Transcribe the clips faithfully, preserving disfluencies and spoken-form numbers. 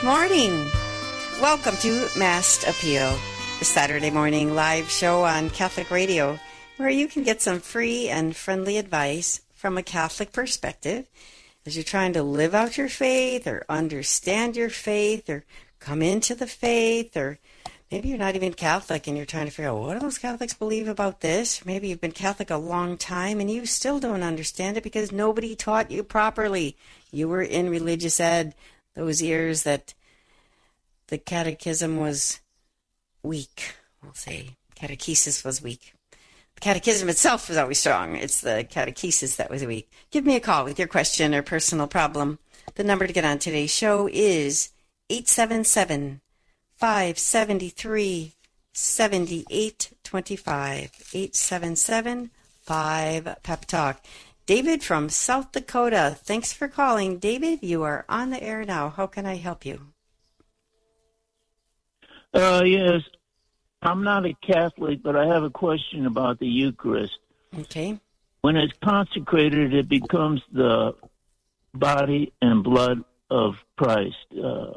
morning. Welcome to Mass Appeal, the Saturday morning live show on Catholic Radio, where you can get some free and friendly advice from a Catholic perspective as you're trying to live out your faith or understand your faith or come into the faith, or maybe you're not even Catholic and you're trying to figure out what do those Catholics believe about this. Maybe you've been Catholic a long time and you still don't understand it because nobody taught you properly. You were in religious ed those years that the catechism was weak, we'll say. Catechesis was weak. The catechism itself was always strong. It's the catechesis that was weak. Give me a call with your question or personal problem. The number to get on today's show is eight seven seven, five seven three, seven eight two five. eight seven seven, five, Pep Talk. David from South Dakota, thanks for calling. David, you are on the air now. How can I help you? Uh, yes, I'm not a Catholic, but I have a question about the Eucharist. Okay. When it's consecrated, it becomes the body and blood of Christ. Uh,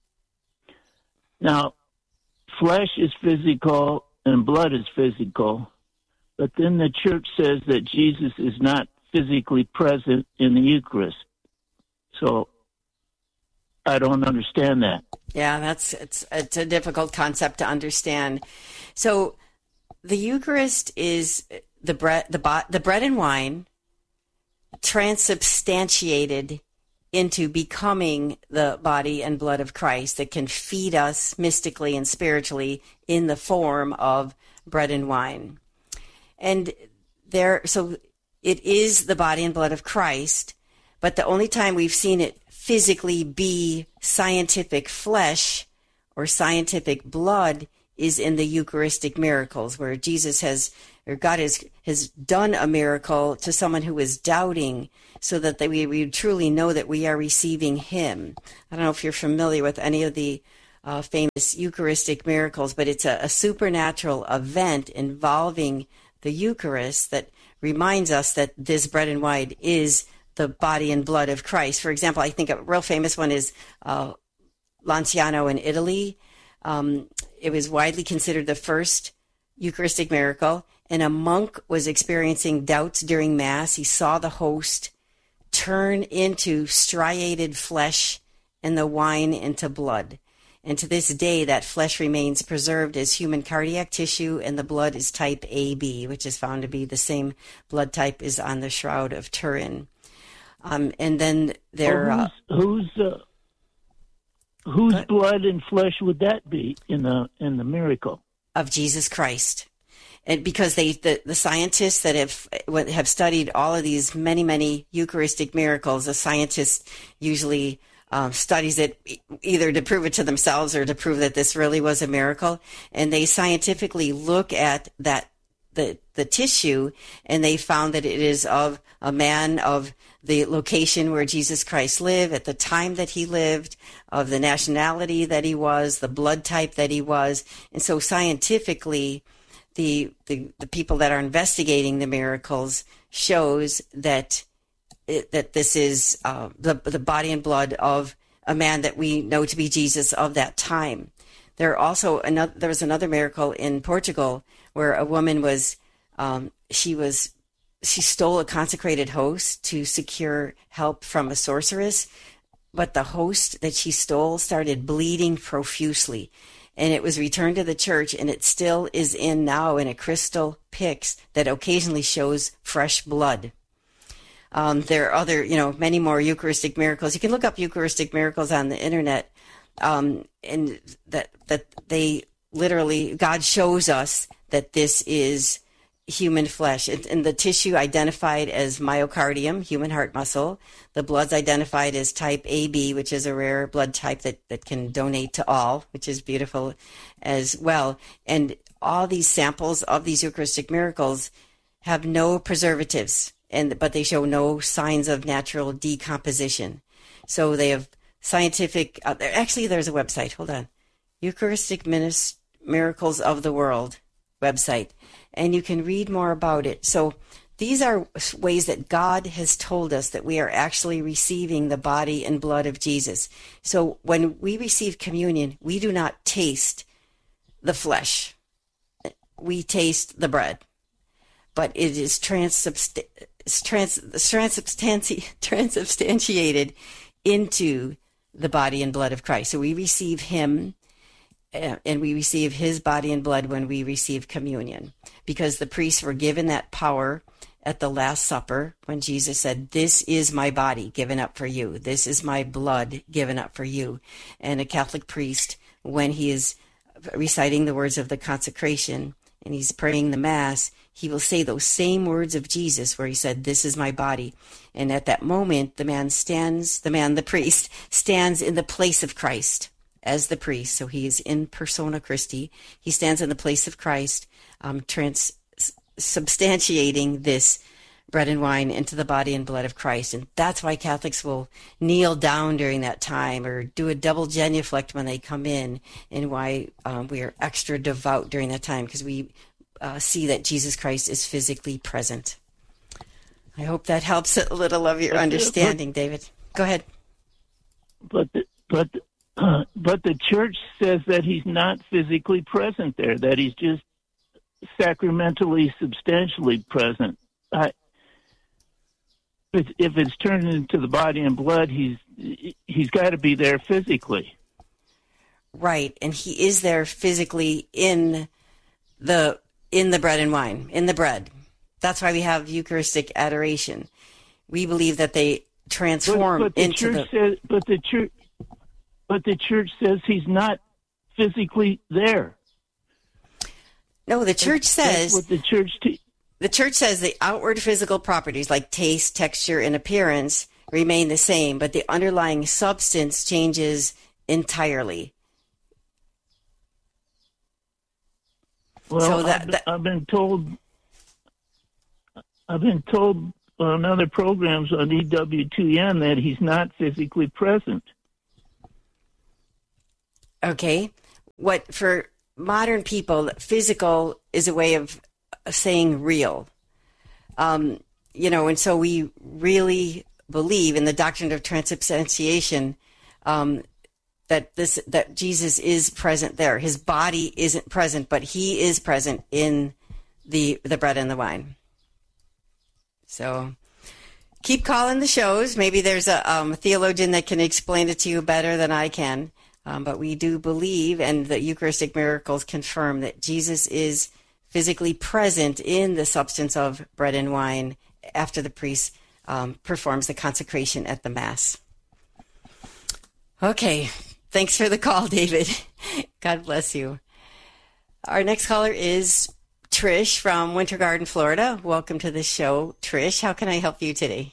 now, flesh is physical and blood is physical, but then the church says that Jesus is not physically present in the Eucharist. So I don't understand that. Yeah, that's it's it's a difficult concept to understand. So the Eucharist is the bread the the bread and wine transubstantiated into becoming the body and blood of Christ that can feed us mystically and spiritually in the form of bread and wine. And there so it is the body and blood of Christ, but the only time we've seen it physically be scientific flesh or scientific blood is in the Eucharistic miracles, where Jesus has, or God has, has done a miracle to someone who is doubting so that they, we, we truly know that we are receiving him. I don't know if you're familiar with any of the uh, famous Eucharistic miracles, but it's a, a supernatural event involving the Eucharist that reminds us that this bread and wine is the body and blood of Christ. For example, I think a real famous one is uh, Lanciano in Italy. Um, it was widely considered the first Eucharistic miracle, and a monk was experiencing doubts during Mass. He saw the host turn into striated flesh and the wine into blood. And to this day, that flesh remains preserved as human cardiac tissue, and the blood is type A B, which is found to be the same blood type as on the Shroud of Turin. Um, and then there... Oh, whose uh, whose, uh, whose uh, blood and flesh would that be in the in the miracle? Of Jesus Christ. And because they the, the scientists that have have studied all of these many, many Eucharistic miracles, the scientist usually um, studies it either to prove it to themselves or to prove that this really was a miracle. And they scientifically look at that the the tissue, and they found that it is of a man of the location where Jesus Christ lived, at the time that he lived, of the nationality that he was, the blood type that he was. And so scientifically, the the, the people that are investigating the miracles shows that it, that this is uh, the the body and blood of a man that we know to be Jesus of that time. There are also another there was another miracle in Portugal where a woman was um, she was she stole a consecrated host to secure help from a sorceress, but the host that she stole started bleeding profusely, and it was returned to the church, and it still is in now in a crystal pyx that occasionally shows fresh blood. Um, there are other, you know, many more Eucharistic miracles. You can look up Eucharistic miracles on the internet, um, and that that they literally, God shows us that this is human flesh. And, and the tissue identified as myocardium, human heart muscle. The blood's identified as type A B, which is a rare blood type that, that can donate to all, which is beautiful as well. And all these samples of these Eucharistic miracles have no preservatives, and but they show no signs of natural decomposition. So they have scientific, uh, actually there's a website, hold on, Eucharistic Miracles of the World website, and you can read more about it. So These are ways that God has told us that we are actually receiving the body and blood of Jesus. So when we receive communion, we do not taste the flesh. We taste the bread. But it is transubst- trans- transubstanti- transubstantiated into the body and blood of Christ. So we receive him, uh, and we receive his body and blood when we receive communion, because the priests were given that power at the Last Supper when Jesus said, "This is my body given up for you. This is my blood given up for you." And a Catholic priest, when he is reciting the words of the consecration and he's praying the Mass, he will say those same words of Jesus where he said, "This is my body." And at that moment, the man stands, the man, the priest, stands in the place of Christ as the priest. So he is in persona Christi. He stands in the place of Christ, um, transubstantiating this bread and wine into the body and blood of Christ. And that's why Catholics will kneel down during that time or do a double genuflect when they come in, and why um, we are extra devout during that time, because we uh, see that Jesus Christ is physically present. I hope that helps a little of your understanding, David. Go ahead. But the, but uh, but the church says that he's not physically present there; that he's just sacramentally, substantially present. I, if, if it's turned into the body and blood, he's he's got to be there physically. Right, and he is there physically in the in the bread and wine, in the bread. That's why we have Eucharistic adoration. We believe that they transform but, but the into church the. Says, but the church, but the church says he's not physically there. No, the church says. That's what the church. Te- the church says the outward physical properties like taste, texture, and appearance remain the same, but the underlying substance changes entirely. Well, so that, I've, that, I've been told. I've been told on other programs on E W two N that he's not physically present. Okay. What for modern people, physical is a way of saying real. Um, you know, and so we really believe in the doctrine of transubstantiation, um, that this that Jesus is present there. His body isn't present, but he is present in the the bread and the wine. So keep calling the shows. Maybe there's a um, theologian that can explain it to you better than I can. Um, but we do believe, and the Eucharistic miracles confirm, that Jesus is physically present in the substance of bread and wine after the priest um, performs the consecration at the Mass. Okay. Thanks for the call, David. God bless you. Our next caller is Trish from Winter Garden, Florida. Welcome to the show, Trish. How can I help you today?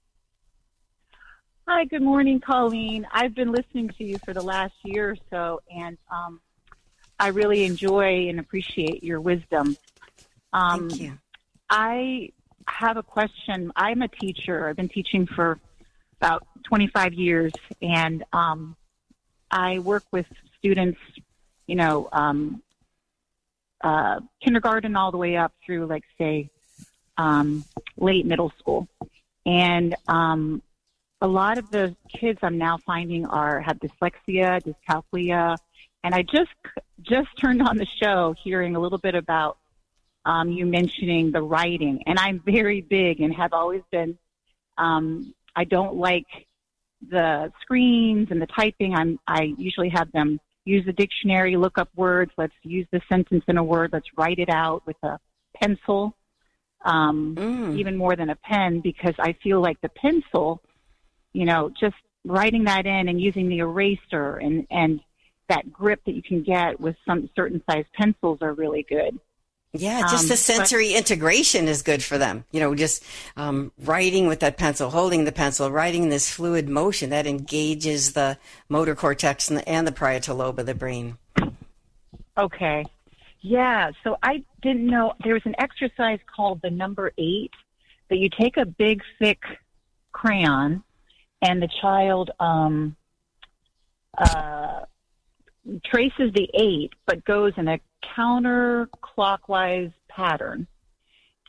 Hi, good morning, Colleen. I've been listening to you for the last year or so, and um, I really enjoy and appreciate your wisdom. Um, Thank you. I have a question. I'm a teacher. I've been teaching for about twenty-five years, and um, I work with students, you know, um, uh, kindergarten all the way up through, like, say, um, late middle school. And um, a lot of the kids I'm now finding are have dyslexia, dyscalculia, and I just just turned on the show hearing a little bit about um, you mentioning the writing, and I'm very big and have always been. Um, I don't like the screens and the typing. I'm I usually have them use the dictionary, look up words. Let's use the sentence in a word. Let's write it out with a pencil, um, mm. even more than a pen, because I feel like the pencil, you know, just writing that in and using the eraser and, and that grip that you can get with some certain size pencils are really good. Yeah, just um, the sensory but, integration is good for them. You know, just um, writing with that pencil, holding the pencil, writing this fluid motion that engages the motor cortex and the, and the parietal lobe of the brain. Okay. Yeah, so I didn't know there was an exercise called the number eight that you take a big, thick crayon and the child um, uh, traces the eight but goes in a counterclockwise pattern.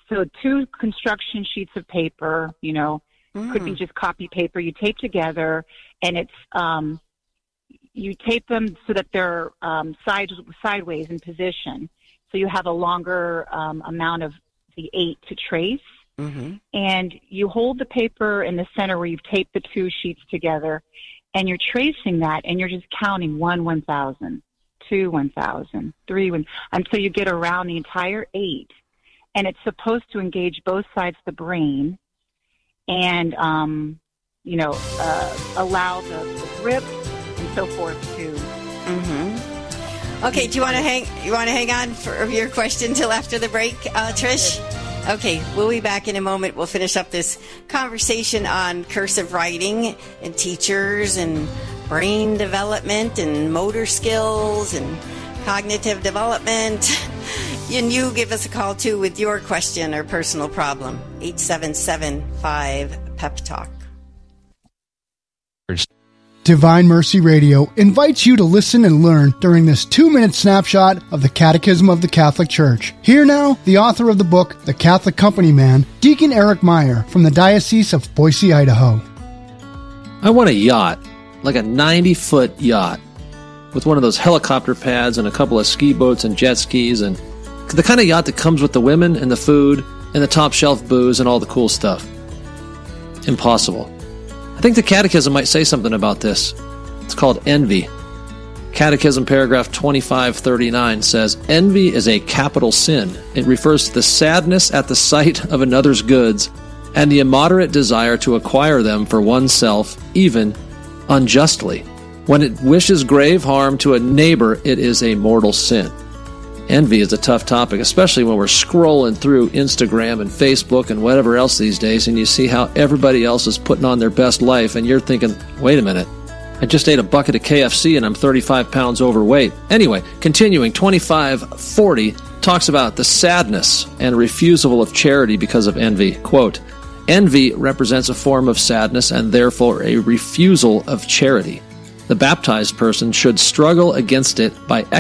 So two construction sheets of paper, you know, mm. could be just copy paper you tape together, and it's um, you tape them so that they're um, side, sideways in position. So you have a longer um, amount of the eight to trace. Mm-hmm. And you hold the paper in the center where you've taped the two sheets together, and you're tracing that, and you're just counting one, one thousand, two, one thousand, three, one, until you get around the entire eight. And it's supposed to engage both sides of the brain and, um, you know, uh, allow the, the grip and so forth to. Mm-hmm. Okay, do you want to hang? You want to hang on for your question till after the break, uh, Trish? Okay, we'll be back in a moment. We'll finish up this conversation on cursive writing and teachers and brain development and motor skills and cognitive development. And you give us a call, too, with your question or personal problem. eight seven seven five P E P Talk. Divine Mercy Radio invites you to listen and learn during this two-minute snapshot of the Catechism of the Catholic Church. Here now, the author of the book, The Catholic Company Man, Deacon Eric Meyer from the Diocese of Boise, Idaho. I want a yacht, like a ninety-foot yacht, with one of those helicopter pads and a couple of ski boats and jet skis, and the kind of yacht that comes with the women and the food and the top shelf booze and all the cool stuff. Impossible. I think the Catechism might say something about this. It's called envy. Catechism paragraph twenty-five thirty-nine says, envy is a capital sin. It refers to the sadness at the sight of another's goods and the immoderate desire to acquire them for oneself, even unjustly. When it wishes grave harm to a neighbor, it is a mortal sin. Envy is a tough topic, especially when we're scrolling through Instagram and Facebook and whatever else these days, and you see how everybody else is putting on their best life, and you're thinking, wait a minute, I just ate a bucket of K F C and I'm thirty-five pounds overweight. Anyway, continuing, twenty-five forty talks about the sadness and refusal of charity because of envy. Quote, envy represents a form of sadness and therefore a refusal of charity. The baptized person should struggle against it by